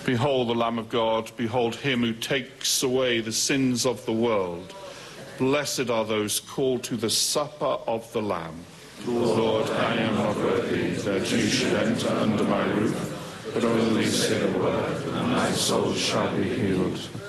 Behold the Lamb of God, behold him who takes away the sins of the world. Blessed are those called to the supper of the Lamb. Lord, I am not worthy that you should enter under my roof, but only say a word, and my soul shall be healed.